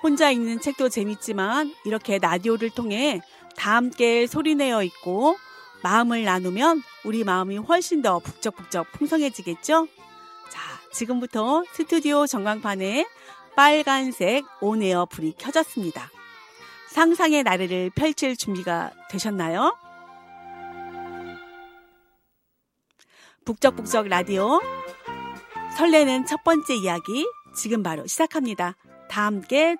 혼자 읽는 책도 재밌지만 이렇게 라디오를 통해 다 함께 소리내어 있고 마음을 나누면 우리 마음이 훨씬 더 북적북적 풍성해지겠죠? 자, 지금부터 스튜디오 전광판에 빨간색 온에어 불이 켜졌습니다. 상상의 나래를 펼칠 준비가 되셨나요? 북적북적 라디오 설레는 첫 번째 이야기 지금 바로 시작합니다. 다 함께